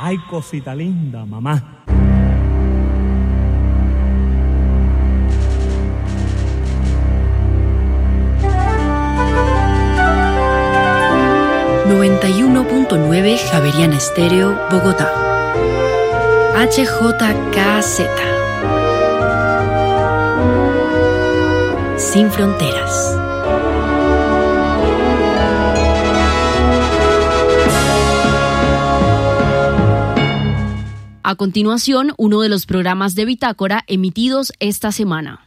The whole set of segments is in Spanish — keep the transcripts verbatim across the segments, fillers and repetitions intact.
Ay, cosita linda, mamá. noventa y uno punto nueve Javeriana Estéreo, Bogotá. H J K Z. Sin fronteras. A continuación, uno de los programas de Bitácora emitidos esta semana.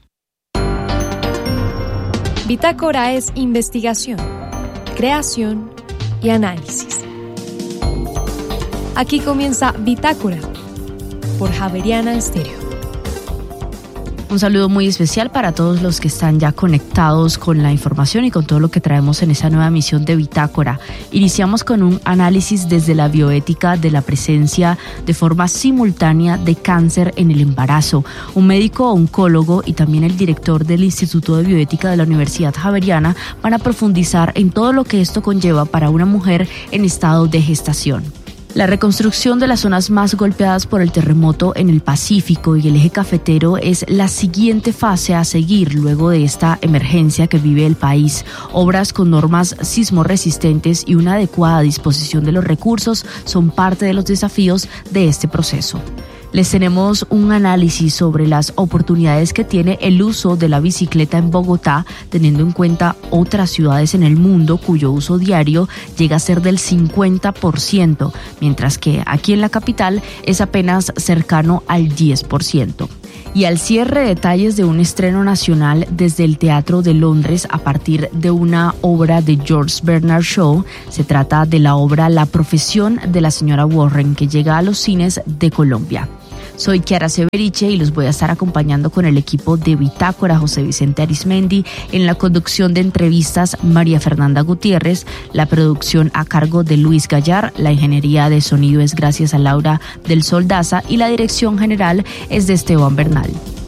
Bitácora es investigación, creación y análisis. Aquí comienza Bitácora por Javeriana Estéreo. Un saludo muy especial para todos los que están ya conectados con la información y con todo lo que traemos en esa nueva emisión de Bitácora. Iniciamos con un análisis desde la bioética de la presencia de forma simultánea de cáncer en el embarazo. Un médico oncólogo y también el director del Instituto de Bioética de la Universidad Javeriana van a profundizar en todo lo que esto conlleva para una mujer en estado de gestación. La reconstrucción de las zonas más golpeadas por el terremoto en el Pacífico y el eje cafetero es la siguiente fase a seguir luego de esta emergencia que vive el país. Obras con normas sismorresistentes y una adecuada disposición de los recursos son parte de los desafíos de este proceso. Les tenemos un análisis sobre las oportunidades que tiene el uso de la bicicleta en Bogotá, teniendo en cuenta otras ciudades en el mundo cuyo uso diario llega a ser del cincuenta por ciento, mientras que aquí en la capital es apenas cercano al diez por ciento. Y al cierre, detalles de un estreno nacional desde el Teatro de Londres a partir de una obra de George Bernard Shaw. Se trata de la obra La profesión de la señora Warren, que llega a los cines de Colombia. Soy Kiara Severiche y los voy a estar acompañando con el equipo de Bitácora, José Vicente Arismendi, en la conducción de entrevistas María Fernanda Gutiérrez, la producción a cargo de Luis Gallar, la ingeniería de sonido es gracias a Laura del Sol Daza y la dirección general es de Esteban Bernal.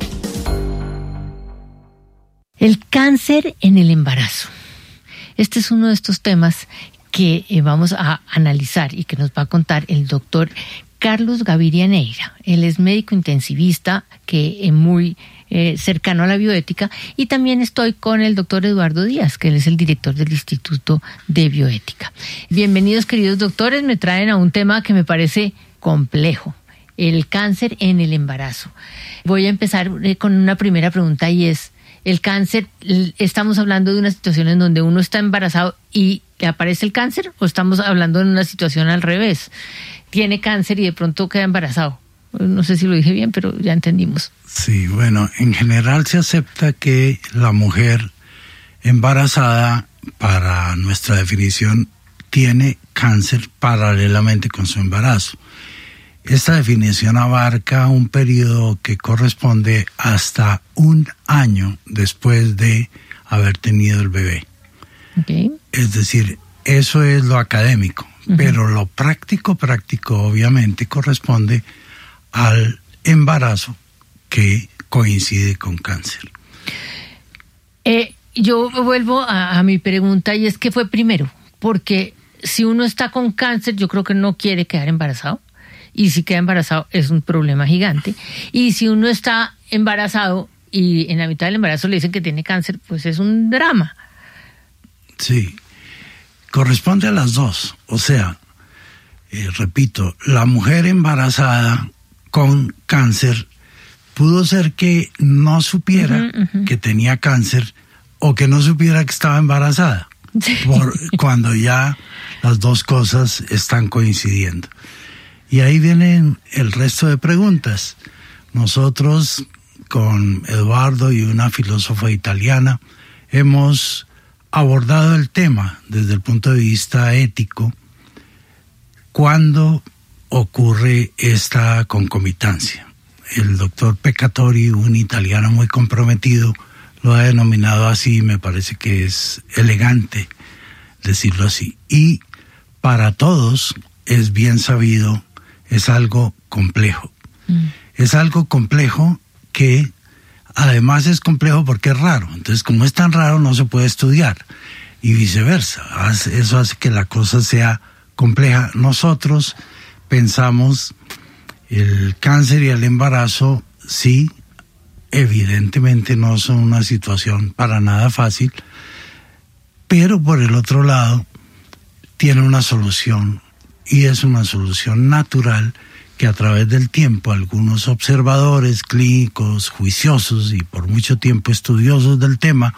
El cáncer en el embarazo. Este es uno de estos temas que vamos a analizar y que nos va a contar el doctor Carlos Gaviria Neira. Él es médico intensivista que es muy eh, cercano a la bioética, y también estoy con el doctor Eduardo Díaz, que él es el director del Instituto de Bioética. Bienvenidos, queridos doctores. Me traen a un tema que me parece complejo: el cáncer en el embarazo. Voy a empezar eh, con una primera pregunta, y es: el cáncer, ¿estamos hablando de una situación en donde uno está embarazado y le aparece el cáncer, o estamos hablando de una situación al revés? Tiene cáncer y de pronto queda embarazado. No sé si lo dije bien, pero ya entendimos. Sí, bueno, en general se acepta que la mujer embarazada, para nuestra definición, tiene cáncer paralelamente con su embarazo. Esta definición abarca un periodo que corresponde hasta un año después de haber tenido el bebé. Okay. Es decir, eso es lo académico. Uh-huh. Pero lo práctico, práctico, obviamente, corresponde al embarazo que coincide con cáncer. Eh, yo vuelvo a, a mi pregunta, y es: ¿qué fue primero? Porque si uno está con cáncer, yo creo que no quiere quedar embarazado. Y si queda embarazado es un problema gigante. Y si uno está embarazado y en la mitad del embarazo le dicen que tiene cáncer, pues es un drama. Sí. Corresponde a las dos. O sea, eh, repito, la mujer embarazada con cáncer pudo ser que no supiera uh-huh, uh-huh. que tenía cáncer, o que no supiera que estaba embarazada, sí. por, cuando ya las dos cosas están coincidiendo. Y ahí vienen el resto de preguntas. Nosotros, con Eduardo y una filósofa italiana, hemos abordado el tema desde el punto de vista ético. ¿Cuándo ocurre esta concomitancia? El doctor Peccatori, un italiano muy comprometido, lo ha denominado así. Me parece que es elegante decirlo así. Y para todos es bien sabido, es algo complejo. Mm. Es algo complejo que además es complejo porque es raro. Entonces, como es tan raro, no se puede estudiar. Y viceversa. Eso hace que la cosa sea compleja. Nosotros pensamos el cáncer y el embarazo, sí, evidentemente no son una situación para nada fácil, pero por el otro lado tiene una solución, y es una solución natural que a través del tiempo algunos observadores clínicos, juiciosos y por mucho tiempo estudiosos del tema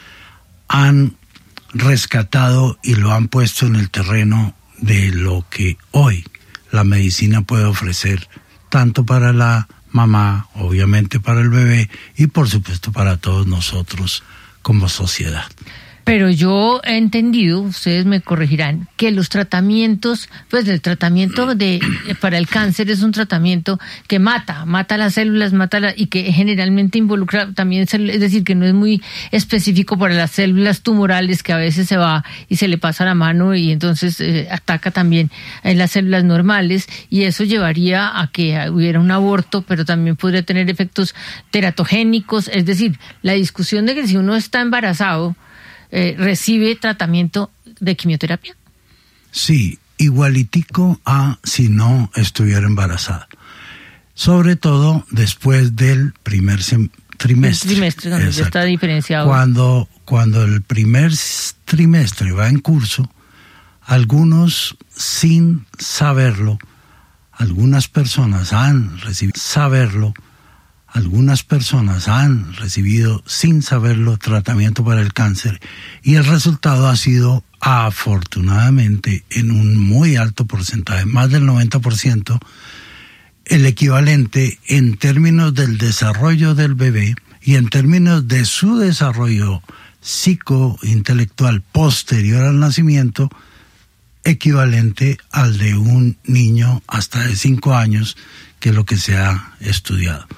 han rescatado y lo han puesto en el terreno de lo que hoy la medicina puede ofrecer, tanto para la mamá, obviamente para el bebé y por supuesto para todos nosotros como sociedad. Pero yo he entendido, ustedes me corregirán, que los tratamientos, pues el tratamiento de para el cáncer es un tratamiento que mata, mata las células, mata la, y que generalmente involucra también, es decir, que no es muy específico para las células tumorales, que a veces se va y se le pasa la mano y entonces eh, ataca también eh, las células normales, y eso llevaría a que hubiera un aborto, pero también podría tener efectos teratogénicos. Es decir, la discusión de que si uno está embarazado Eh, recibe tratamiento de quimioterapia. Sí, igualitico a si no estuviera embarazada. Sobre todo después del primer sem- trimestre. El trimestre, donde ya está diferenciado. Cuando, cuando el primer trimestre va en curso, algunos sin saberlo, algunas personas han recibido saberlo, Algunas personas han recibido sin saberlo tratamiento para el cáncer y el resultado ha sido afortunadamente en un muy alto porcentaje, más del noventa por ciento, el equivalente en términos del desarrollo del bebé y en términos de su desarrollo psicointelectual posterior al nacimiento, equivalente al de un niño hasta de cinco años, que es lo que se ha estudiado.